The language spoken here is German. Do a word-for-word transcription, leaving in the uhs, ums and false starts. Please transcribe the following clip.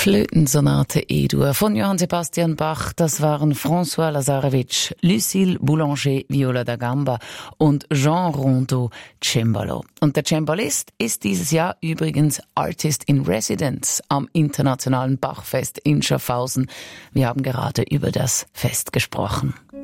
Flötensonate E-Dur von Johann Sebastian Bach, das waren François Lazarevich, Lucille Boulanger, Viola da Gamba und Jean Rondeau, Cembalo. Und der Cembalist ist dieses Jahr übrigens Artist in Residence am Internationalen Bachfest in Schaffhausen. Wir haben gerade über das Fest gesprochen.